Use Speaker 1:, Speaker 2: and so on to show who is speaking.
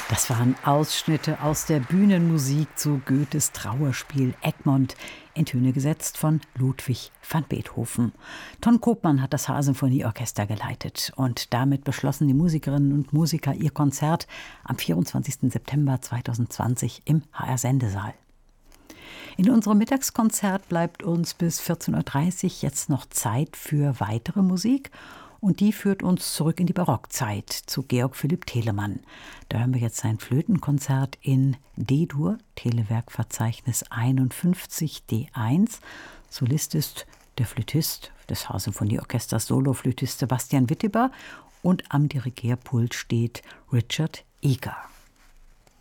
Speaker 1: Das waren Ausschnitte aus der Bühnenmusik zu Goethes Trauerspiel Egmont, in Töne gesetzt von Ludwig van Beethoven. Ton Koopman hat das H-Symphonieorchester geleitet und damit beschlossen die Musikerinnen und Musiker ihr Konzert am 24. September 2020 im HR-Sendesaal. In unserem Mittagskonzert bleibt uns bis 14.30 Uhr jetzt noch Zeit für weitere Musik. Und die führt uns zurück in die Barockzeit zu Georg Philipp Telemann. Da hören wir jetzt sein Flötenkonzert in D-Dur, Telewerkverzeichnis 51 D1. Solist ist der Flötist des H-Symphonieorchesters, Soloflötist Sebastian Witteber, und am Dirigierpult steht Richard Eager.